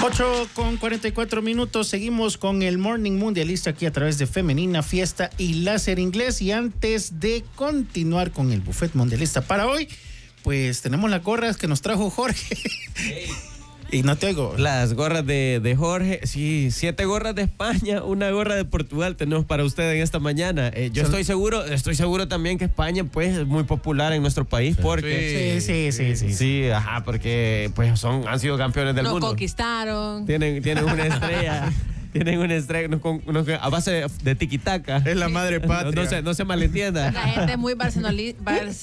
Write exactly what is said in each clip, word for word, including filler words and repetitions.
ocho con cuarenta y cuatro minutos, seguimos con el Morning Mundialista aquí a través de Femenina, Fiesta y Láser Inglés. Y antes de continuar con el Buffet Mundialista para hoy, pues tenemos las gorras que nos trajo Jorge. Hey. Y no te oigo. Las gorras de, de Jorge, sí, siete gorras de España, una gorra de Portugal tenemos para usted en esta mañana. Eh, yo estoy seguro, estoy seguro también que España pues es muy popular en nuestro país porque sí, sí, sí, sí, sí, sí, ajá, porque pues son, han sido campeones del Nos mundo. Nos conquistaron. Tienen, tienen una estrella. Tienen una estrella a base de, de tiquitaca. Es la madre patria. No, no, se, no se malentienda. La gente es muy barcelonista.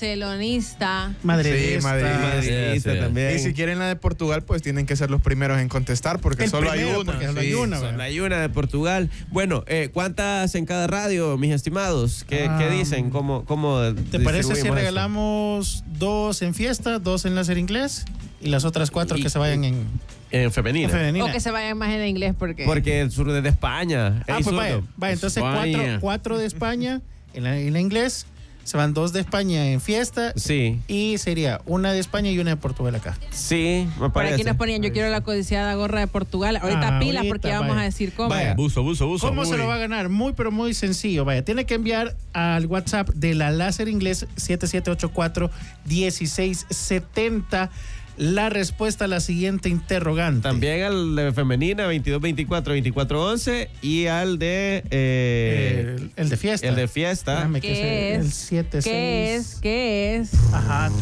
Madridista. Sí, madridista, sí, sí. También. Y si quieren la de Portugal, pues tienen que ser los primeros en contestar porque El solo primero, hay una. porque Sí. solo hay una. Solo hay una de Portugal. Bueno, eh, ¿cuántas en cada radio, mis estimados? ¿Qué, Ah, ¿qué dicen? ¿Cómo, cómo ¿Te parece si distribuimos regalamos eso? Dos en Fiesta, dos en Láser Inglés y las otras cuatro y, que se vayan en, en femenina? en femenina? O que se vayan más en inglés porque... Porque el sur de España. Ah, Ey, pues vaya, vaya, entonces cuatro, cuatro de España en la, en la inglés, se van dos de España en Fiesta. Sí. Y sería una de España y una de Portugal acá. Sí, me Por parece. aquí nos ponían, yo quiero la codiciada gorra de Portugal. Ahorita Ah, pilas ahorita, porque ya vamos vaya. a decir cómo. Vaya. Buzo, buzo, buzo. ¿Cómo Uy. se lo va a ganar? Muy, pero muy sencillo. Vaya, tiene que enviar al WhatsApp de la Láser Inglés siete siete ocho cuatro, uno seis siete cero la respuesta a la siguiente interrogante. También al de femenina, veintidós veinticuatro veinticuatro once, y al de... Eh, el, el de Fiesta. El de Fiesta. Espérame, que ¿Qué es? es? El siete ¿Qué seis. es? ¿Qué es? Ajá.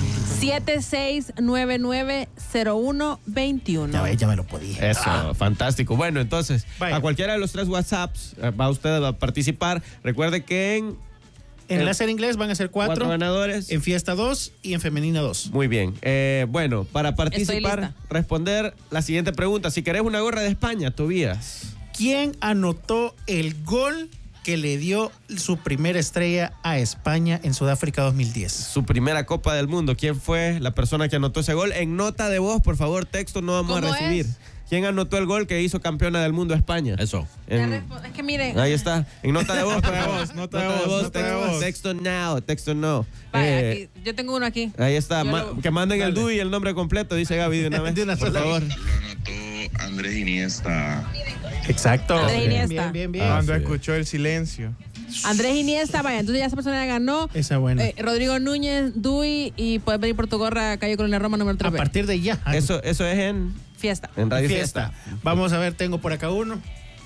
siete seis nueve nueve cero uno dos uno. Ya, ve, ya me lo podía. Eso, Ah. fantástico. Bueno, entonces, Vaya. a cualquiera de los tres WhatsApps eh, va usted a participar. Recuerde que en... En el- Láser Inglés van a ser cuatro. Cuatro ganadores. En Fiesta dos y en Femenina dos. Muy bien. Eh, bueno, para participar, lista. responder la siguiente pregunta. Si querés una gorra de España, Tobías. ¿Quién anotó el gol que le dio su primera estrella a España en Sudáfrica dos mil diez? Su primera Copa del Mundo. ¿Quién fue la persona que anotó ese gol? En nota de voz, por favor, texto no vamos a ¿Cómo recibir. es? ¿Quién anotó el gol que hizo campeona del mundo a España? Eso. En- Es que miren. ahí está. En nota de voz. Nota de voz, nota de voz, nota de texto, voz. texto now, texto no. Vaya, Eh, aquí, yo tengo uno aquí. Ahí está. Yo Ma- lo- que manden el Dale. D U I y el nombre completo, dice Gaby de una vez. De una por sola favor. vez. Lo anotó Andrés Iniesta. Exacto. Andrés Bien, Iniesta. bien, bien, bien. Cuando sí. escuchó el silencio. Andrés Iniesta, vaya, entonces ya esa persona ya ganó. Esa buena. Eh, Rodrigo Núñez, Dui, y puedes venir por tu gorra, calle Colonia Roma, número A tres. partir de ya. Eso, eso es en, Fiesta. en Radio Fiesta. Fiesta. Vamos a ver, tengo por acá uno.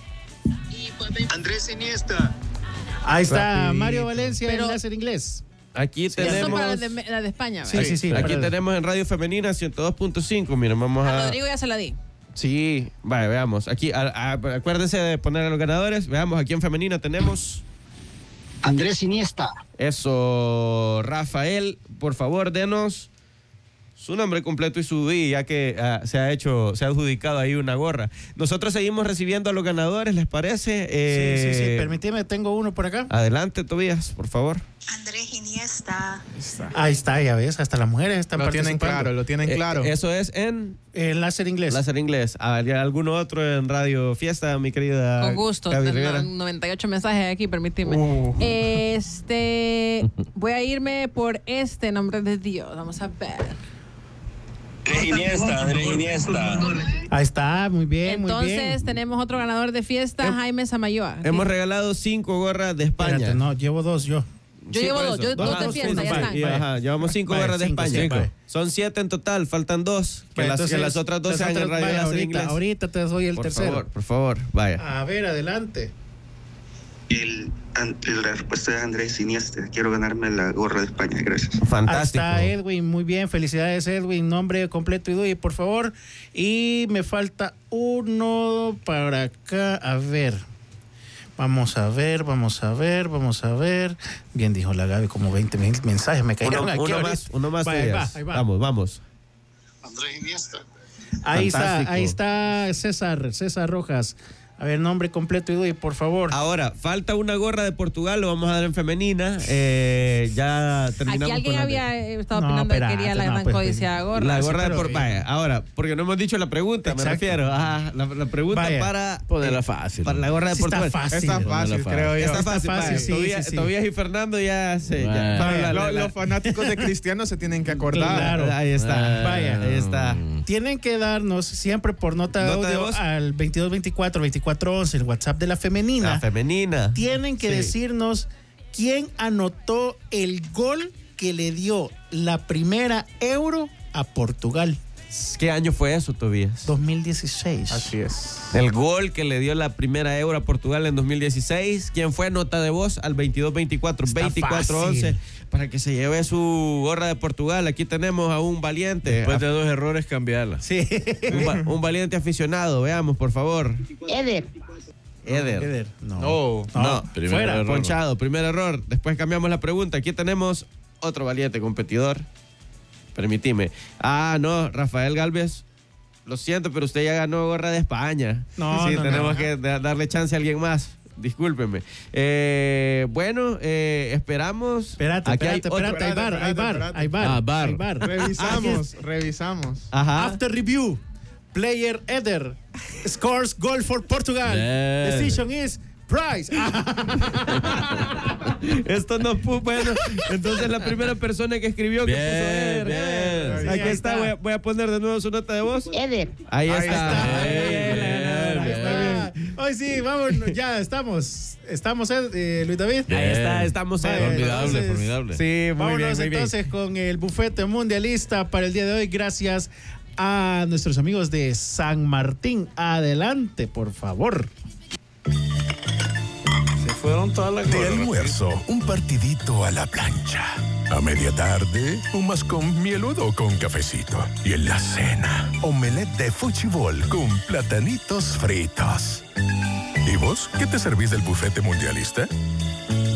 Andrés Iniesta. Ahí está Rapidito. Mario Valencia Pero- en Láser Inglés. Aquí Esas son tenemos. para las de, la de España, Sí, ¿verdad? sí, sí. Aquí para- tenemos en Radio Femenina ciento dos punto cinco. Miren, vamos A a. Rodrigo ya se la di. Sí, vale, veamos. Aquí, a- a- acuérdense de poner a los ganadores. Veamos, aquí en Femenina tenemos. Andrés Iniesta. Eso, Rafael, por favor, denos su nombre completo y su D U I, ya que ah, se ha hecho, se ha adjudicado ahí una gorra. Nosotros seguimos recibiendo a los ganadores, ¿les parece? Eh, Sí, sí, sí. Permíteme, tengo uno por acá. Adelante, Tobías, por favor. Andrés Iniesta. Ahí está, ya ves, hasta las mujeres están Lo tienen participando. claro, lo tienen Eh, claro. eso es en En Láser Inglés. Láser Inglés. ¿Hay alguno otro en Radio Fiesta, mi querida Con gusto. Gaby No, Rivera? noventa y ocho mensajes aquí, permíteme. Uh. Este. Voy a irme por este nombre de Dios. Vamos a ver. Andrés Iniesta, Andrés Iniesta. Ahí está, muy bien, muy bien. Entonces, tenemos otro ganador de fiesta, Hem- Jaime Samayoa. Hemos regalado cinco gorras de España. Espérate, no, llevo dos yo. Yo Sí, llevo por dos, eso. yo dos de Dos, fiesta, cinco, ya vaya, están. y, ajá, llevamos cinco Vaya, gorras de cinco, España. cinco. Son siete en total, faltan dos. Que, Vaya, las, que entonces, las otras dos las sean en otras- Radio vaya, Láser ahorita, Inglés. ahorita te doy el por tercero. favor, por favor, vaya. A ver, adelante. El, an- la respuesta es Andrés Iniesta. Quiero ganarme la gorra de España. Gracias. Ahí Fantástico. está Edwin, muy bien, felicidades Edwin, nombre completo y D U I, por favor. Y me falta uno para acá, a ver. Vamos a ver, vamos a ver, vamos a ver. Bien dijo la Gaby, como veinte mil mensajes me cayeron Uno, aquí uno ahorita. más, uno más. Va, ahí Tobías. va, ahí va. Vamos, vamos. Andrés Iniesta. Ahí está, Fantástico. ahí está César, César Rojas. A ver, nombre completo y doy, por favor. Ahora, falta una gorra de Portugal, lo vamos a dar en femenina. Eh, ya terminamos. Aquí alguien con la de- había eh, estado No, opinando espérate, que quería la no, gran pues, codiciada gorra. La Sí, gorra de pero, Portugal. eh, Vaya, ahora, porque no hemos dicho la pregunta, Exacto. me refiero. Ajá, la, la pregunta Vaya. para. Ponerla eh, fácil. Para la gorra de Sí Portugal. está fácil. Está fácil, Está creo yo. Está Está fácil, fácil, vaya. sí, Tobías, sí, sí. Tobías y Fernando ya se. Bueno. Ya, para Vaya, la- Lo- la- los fanáticos de Cristiano se tienen que acordar. Claro. Ahí está. Vaya. Ahí está. Tienen que darnos siempre por nota de Nota de audio voz. al veintidós veinticuatro veinticuatro once, el WhatsApp de la femenina. La femenina. Tienen que Sí. decirnos quién anotó el gol que le dio la primera Euro a Portugal. ¿Qué año fue eso, Tobías? dos mil dieciséis. Así es. El gol que le dio la primera Euro a Portugal en dos mil dieciséis. ¿Quién fue? Nota de voz al veintidós veinticuatro Está veinticuatro once fácil. para que se lleve su gorra de Portugal. Aquí tenemos a un valiente. Después de dos errores, cambiarla. Sí. Un, va- un valiente aficionado. Veamos, por favor. Eder. Eder. Eder, No. No. No, primer fuera. error. Ponchado, primer error. Después cambiamos la pregunta. Aquí tenemos otro valiente competidor. Permitime. Ah, no, Rafael Galvez. Lo siento, pero usted ya ganó gorra de España. No, sí, no, tenemos no. que da- darle chance a alguien más. Discúlpeme. Eh, bueno, eh, esperamos. Espérate, Aquí hay espérate, otro- espérate, hay bar, hay espérate, bar, espérate. hay bar. Ah, bar. hay bar. Revisamos, revisamos. Ajá. After review, player Eder scores goal for Portugal. Bien. Decision is prize. Esto no fue bueno. Entonces la primera persona que escribió que Bien, puso Eder. bien. Aquí Ahí está. está. Voy a, voy a poner de nuevo su nota de voz. Eder. Ahí, Ahí está. está. Bien, Bien, la ganadora. bien, Está bien. bien. Hoy sí, vamos, ya estamos. Estamos, eh, Luis David. Bien. Ahí está, estamos Vaya, Eder. Formidable, entonces- formidable. Sí, muy Vámonos bien, muy bien. entonces con el bufete mundialista para el día de hoy. Gracias a nuestros amigos de San Martín. Adelante, por favor. Se fueron todas las De gorras. almuerzo, un partidito a la plancha. A media tarde, un mascón mieludo con cafecito. Y en la cena, omelette de fuchibol con platanitos fritos. ¿Y vos qué te servís del bufete mundialista?